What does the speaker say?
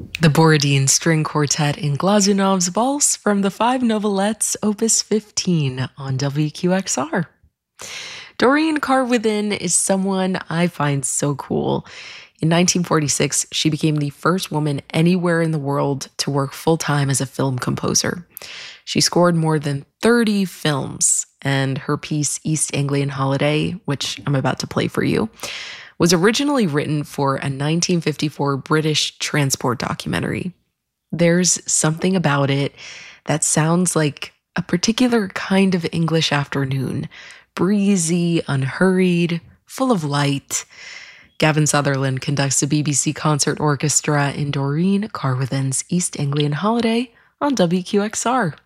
The Borodin String Quartet in Glazunov's Valse from the Five Novelettes, Opus 15 on WQXR. Doreen Carwithen is someone I find so cool. In 1946, she became the first woman anywhere in the world to work full-time as a film composer. She scored more than 30 films, and her piece East Anglian Holiday, which I'm about to play for you, was originally written for a 1954 British transport documentary. There's something about it that sounds like a particular kind of English afternoon, breezy, unhurried, full of light. Gavin Sutherland conducts the BBC Concert Orchestra in Doreen Carwithen's East Anglian Holiday on WQXR.